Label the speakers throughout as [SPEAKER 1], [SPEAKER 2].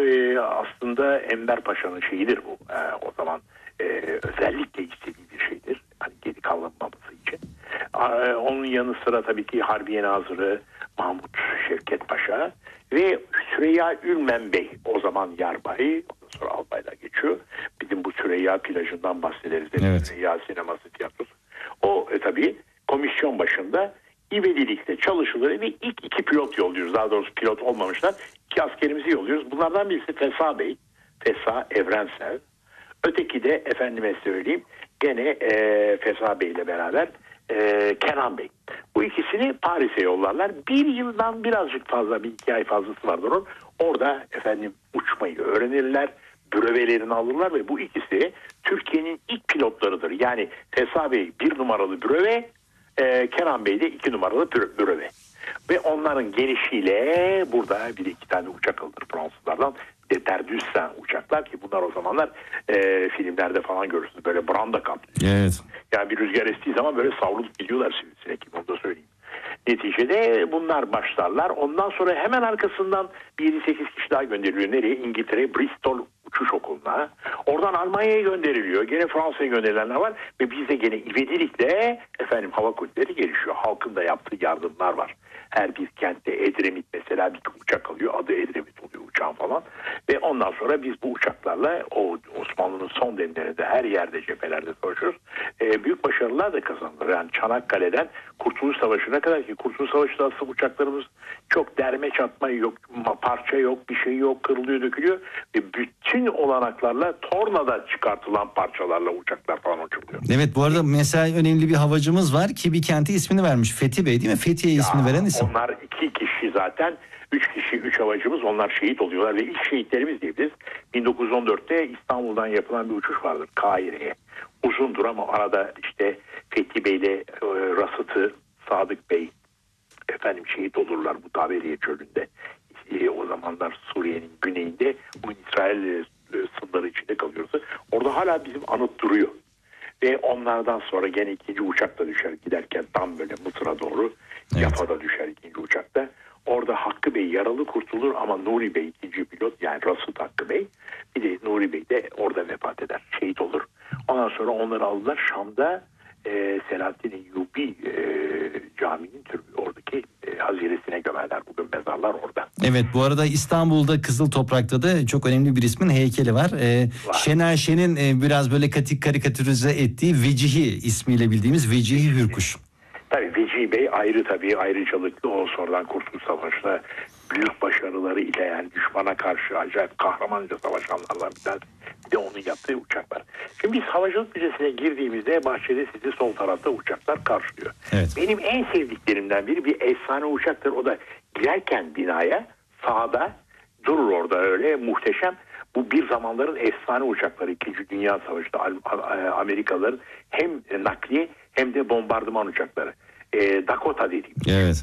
[SPEAKER 1] aslında Enver Paşa'nın şeyidir bu. O zaman özellikle istediği bir şeydir. Hani geri kalınmaması için. Onun yanı sıra tabii ki Harbiye Nazırı Mahmut Şevket Paşa ve Süreyya Ülmen Bey, o zaman yarbay, ondan sonra albayla geçiyor. Bizim bu Süreyya plajından bahsederiz.
[SPEAKER 2] Evet.
[SPEAKER 1] Süreyya sineması, tiyatrosu. O tabii komisyon başında ivedilikle çalışılır ve ilk 2 pilot yolluyoruz. Daha doğrusu pilot olmamışlar. 2 askerimizi yolluyoruz. Bunlardan birisi Fesa Bey. Fesa Evrensel. Öteki de efendime söyleyeyim gene Fesa Bey ile beraber Kenan Bey. Bu ikisini Paris'e yollarlar. 1 yıldan birazcık fazla, 1-2 ay fazlası vardır onun. Orada efendim uçmayı öğrenirler. Brevelerini alırlar ve bu ikisi Türkiye'nin ilk pilotlarıdır. Yani Fesa Bey 1 numaralı breve, Kenan Bey de 2 numaralı breve. Ve onların gelişiyle burada 1-2 tane uçak alınır Fransızlardan. Bir de Derdüssen uçaklar ki bunlar o zamanlar filmlerde falan görürsünüz. Böyle branda kaplıyor.
[SPEAKER 2] Evet.
[SPEAKER 1] Yani bir rüzgar estiği zaman böyle savrulup gidiyorlar sivrisinek, onu da söyleyeyim. Neticede bunlar başlarlar. Ondan sonra hemen arkasından 7-8 kişi daha gönderiliyor. Nereye? İngiltere, Bristol Uçuş Okulu'na. Oradan Almanya'ya gönderiliyor. Gene Fransa'ya gönderilenler var. Ve bizde gene ivedilikle efendim hava kuvvetleri gelişiyor. Halkın da yaptığı yardımlar var. Her bir kentte Edremit mesela bir uçak alıyor. Adı Edremit oluyor uçağın falan. Ve ondan sonra biz bu uçaklarla o Osmanlı'nın son demlerinde her yerde cephelerde savaşıyoruz. Büyük başarılar da kazanılır. Yani Çanakkale'den Kurtuluş Savaşı'na kadar ki Kurtuluş Savaşı'nda aslında uçaklarımız çok derme çatma yok, parça yok, bir şey yok, kırılıyor, dökülüyor. Ve bütün olanaklarla tornada çıkartılan parçalarla uçaklar falan uçuluyor.
[SPEAKER 2] Evet, bu arada mesela önemli bir havacımız var ki bir kente ismini vermiş. Fethi Bey değil mi? Fethiye ismini veren isim.
[SPEAKER 1] Onlar 2 kişi zaten. 3 kişi, 3 havacımız, onlar şehit oluyorlar ve ilk şehitlerimiz diyebiliriz. 1914'te İstanbul'dan yapılan bir uçuş vardır Kahire'ye. Uzundur ama arada işte Fethi Bey ile Rasıt'ı Sadık Bey efendim şehit olurlar bu Taberiye Çölü'nde. O zamanlar Suriye'nin güneyinde bu İsrail sınırları içinde kalıyoruz. Orada hala bizim anıt duruyor. Ve onlardan sonra gene ikinci uçak da düşer giderken tam böyle Mısır'a doğru. Evet. Yafa'da düşer ikinci uçakta. Orada Hakkı Bey yaralı kurtulur ama Nuri Bey ikinci pilot, yani Rasut Hakkı Bey, bir de Nuri Bey de orada vefat eder, şehit olur. Ondan sonra onları aldılar Şam'da Selahattin Eyyubi caminin oradaki haziresine gömerler. Bugün mezarlar orada.
[SPEAKER 2] Evet, bu arada İstanbul'da Kızıl Toprak'ta da çok önemli bir ismin heykeli var. Şener Şen'in biraz böyle karikatürize ettiği Vecihi ismiyle bildiğimiz Vecihi Hürkuş.
[SPEAKER 1] Tabii Vecihi Bey ayrı, tabii ayrıcalıklı. O sonradan Kurtuluş Savaşı'na büyük başarıları ile, yani düşmana karşı acayip kahramanca savaşanlardan bir tanesi. Bir de onun yaptığı uçaklar. Şimdi biz Havacılık Müzesi'ne girdiğimizde bahçede sizi sol tarafta uçaklar karşılıyor. Evet. Benim en sevdiklerimden biri bir efsane uçaktır. O da girerken binaya sağda durur orada öyle muhteşem. Bu bir zamanların efsane uçakları. 2. Dünya Savaşı'nda Amerikalıların hem nakliye hem de bombardıman uçakları. Dakota dediğim.
[SPEAKER 2] Evet.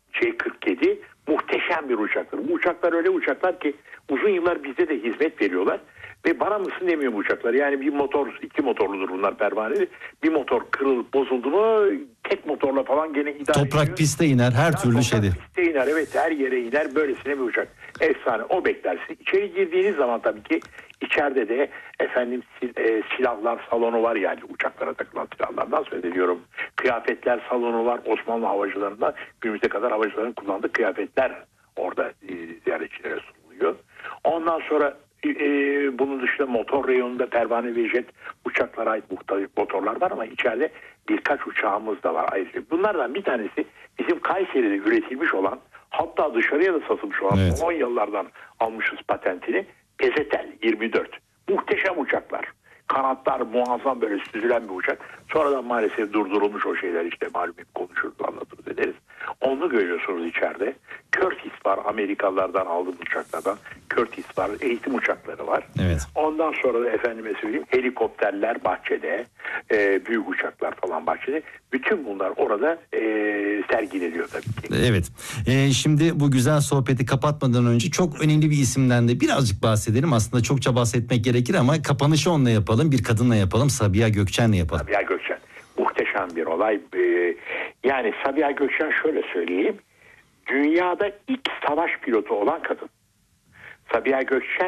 [SPEAKER 1] C-47 muhteşem bir uçaktır. Bu uçaklar öyle uçaklar ki uzun yıllar bizde de hizmet veriyorlar. Ve bana mısın demiyor bu uçaklar. Yani bir motor, 2 motorludur bunlar pervaneli. Bir motor kırılıp bozuldu mu tek motorla falan gene idare ediyor.
[SPEAKER 2] Toprak piste iner, her türlü şeydi.
[SPEAKER 1] Piste iner, evet, her yere iner. Böylesine bir uçak. Efsane, o beklersin. İçeri girdiğiniz zaman tabii ki içeride de efendim silahlar salonu var, yani uçaklara takılan silahlardan söz ediyorum. Kıyafetler salonu var. Osmanlı havacılarından günümüze kadar havacıların kullandığı kıyafetler orada ziyaretçilere sunuluyor. Ondan sonra bunun dışında motor reyonunda pervane ve jet uçaklara ait muhtelif motorlar var ama içeride birkaç uçağımız da var ayrıca. Bunlardan bir tanesi bizim Kayseri'de üretilmiş olan, hatta dışarıya da satılmış olan, evet, 10 yıllardan almışız patentini, Pezetel 24. Muhteşem uçaklar. Kanatlar muazzam, böyle süzülen bir uçak. Sonradan maalesef durdurulmuş o şeyler, işte malum, hep konuşuruz, anlatırız, ederiz. Onu görüyorsunuz içeride. Curtiss var, Amerikalılardan aldığımız uçaklardan. Curtiss var, eğitim uçakları var. Evet. Ondan sonra da efendime söyleyeyim helikopterler bahçede, büyük uçaklar falan bahçede. Bütün bunlar orada sergileniyor tabii ki.
[SPEAKER 2] Evet. Şimdi bu güzel sohbeti kapatmadan önce çok önemli bir isimden de birazcık bahsedelim. Aslında çokça bahsetmek gerekir ama kapanışı onunla yapalım. Bir kadınla yapalım. Sabiha Gökçen'le yapalım.
[SPEAKER 1] Sabiha Gökçen. Muhteşem bir olay. Yani Sabiha Gökçen, şöyle söyleyeyim. Dünyada ilk savaş pilotu olan kadın. Sabiha Gökçen